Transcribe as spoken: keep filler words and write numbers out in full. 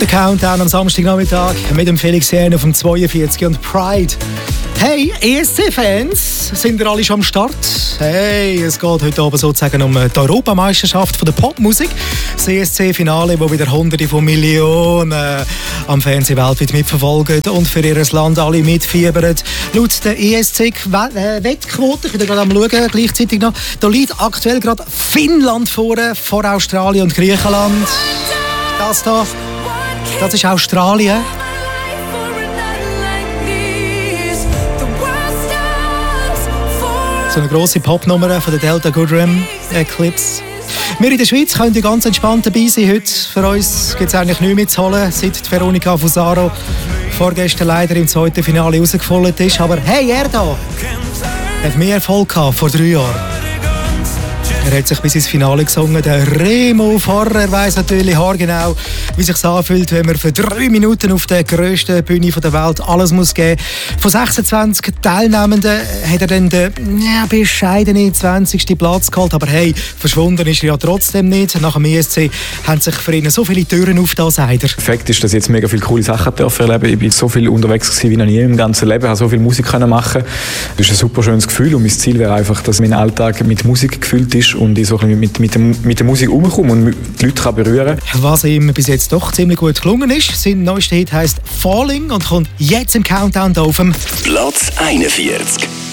Countdown am Samstagnachmittag mit dem Felix Jähn auf dem zweiundvierzig und Pride. Hey, E S C-Fans, sind ihr alle schon am Start? Hey, es geht heute Abend sozusagen um die Europameisterschaft von der Popmusik. Das E S C-Finale, wo wieder Hunderte von Millionen am Fernsehen weltweit mitverfolgen und für ihr Land alle mitfiebern. Laut der E S C-Wettquote, ich bin gerade am schauen, gleichzeitig noch, da liegt aktuell gerade Finnland vorne, vor Australien und Griechenland. Das da, das ist Australien. So eine grosse Popnummer von der Delta Goodrem Eclipse. Wir in der Schweiz können ganz entspannt dabei sein heute. Für uns gibt es eigentlich nichts mehr zu holen, seit Veronica Fusaro vorgestern leider im zweiten Finale rausgefallen ist. Aber hey, er da hat mehr Erfolg gehabt vor drei Jahren. Er hat sich bis ins Finale gesungen. Der Remo Forrer weiss natürlich haargenau, wie es sich anfühlt, wenn man für drei Minuten auf der grössten Bühne der Welt alles muss geben muss. Von sechsundzwanzig Teilnehmenden hat er dann den ja, bescheidenen zwanzigsten Platz geholt. Aber hey, verschwunden ist er ja trotzdem nicht. Nach dem E S C haben sich für ihn so viele Türen aufgetan, sagt er. Fakt ist, dass ich jetzt mega viele coole Sachen erleben durfte. Ich bin so viel unterwegs gewesen wie noch nie im ganzen Leben. Ich habe so viel Musik machen. Das ist ein super schönes Gefühl und mein Ziel wäre einfach, dass mein Alltag mit Musik gefüllt ist und ich so ein bisschen mit, mit, dem, mit der Musik umkomme und die Leute kann berühren kann. Was ihm bis jetzt doch ziemlich gut gelungen ist. Sein neuester Hit heisst «Falling» und kommt jetzt im Countdown da auf dem Platz einundvierzig.